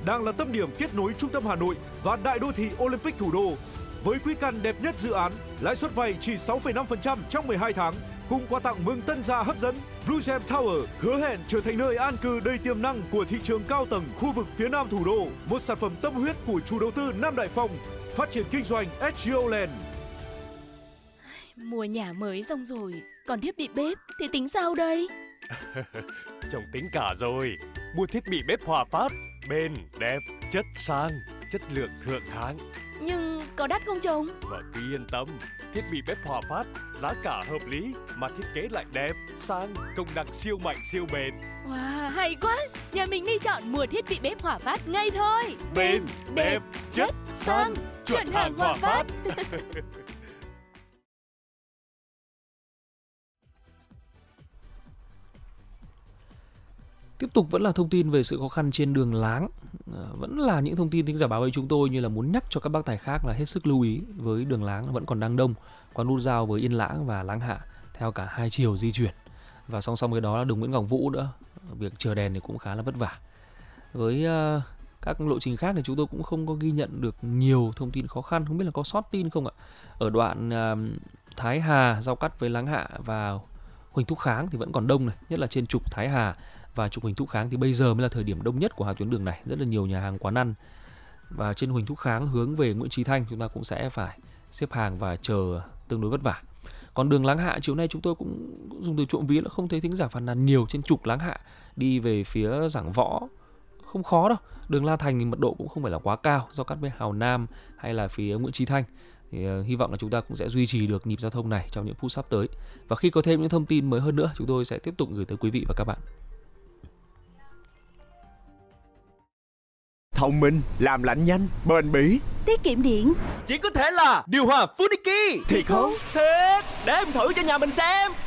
đang là tâm điểm kết nối trung tâm Hà Nội và đại đô thị Olympic thủ đô. Với quỹ căn đẹp nhất dự án, lãi suất vay chỉ 6,5% trong 12 tháng, cùng quà tặng mừng tân gia hấp dẫn, Blue Gem Tower hứa hẹn trở thành nơi an cư đầy tiềm năng của thị trường cao tầng khu vực phía Nam thủ đô, một sản phẩm tâm huyết của chủ đầu tư Nam Đại Phong, phát triển kinh doanh SGO Land. Mua nhà mới xong rồi, còn thiết bị bếp thì tính sao đây? Chồng tính cả rồi. Mua thiết bị bếp Hòa Phát, bền, đẹp, chất sang, chất lượng thượng hạng. Nhưng có đắt không chồng? Vợ cứ yên tâm, thiết bị bếp Hòa Phát giá cả hợp lý mà thiết kế lại đẹp, sang, công năng siêu mạnh siêu bền. Wow, hay quá! Nhà mình đi chọn mua thiết bị bếp Hòa Phát ngay thôi. Bền, đẹp, chất, sang, chuẩn hàng Hòa Phát. Tiếp tục vẫn là thông tin về sự khó khăn trên đường láng. Vẫn là những thông tin thính giả báo với chúng tôi, như là muốn nhắc cho các bác tài khác là hết sức lưu ý với đường láng vẫn còn đang đông, có nút giao với Yên Lãng và Láng Hạ theo cả hai chiều di chuyển. Và song song với đó là đường Nguyễn Ngọc Vũ nữa, việc chờ đèn thì cũng khá là vất vả. Với các lộ trình khác thì chúng tôi cũng không có ghi nhận được nhiều thông tin khó khăn, không biết là có sót tin không ạ. Ở đoạn Thái Hà giao cắt với Láng Hạ và Huỳnh Thúc Kháng thì vẫn còn đông này, nhất là trên trục Thái Hà và trục Huỳnh Thúc Kháng thì bây giờ mới là thời điểm đông nhất của hai tuyến đường này, rất là nhiều nhà hàng quán ăn. Và trên Huỳnh Thúc Kháng hướng về Nguyễn Chí Thanh chúng ta cũng sẽ phải xếp hàng và chờ tương đối vất vả. Còn đường Láng Hạ chiều nay chúng tôi cũng dùng từ trộm vía là không thấy thính giả phàn nàn nhiều trên trục Láng Hạ đi về phía Giảng Võ, không khó đâu. Đường La Thành thì mật độ cũng không phải là quá cao do cắt với Hào Nam hay là phía Nguyễn Chí Thanh. Thì hy vọng là chúng ta cũng sẽ duy trì được nhịp giao thông này trong những phút sắp tới. Và khi có thêm những thông tin mới hơn nữa, chúng tôi sẽ tiếp tục gửi tới quý vị và các bạn. Thông minh, làm lạnh nhanh, bền bỉ, tiết kiệm điện. chỉ có thể là điều hòa Funiki. Thiệt không? Thiệt, để em thử cho nhà mình xem.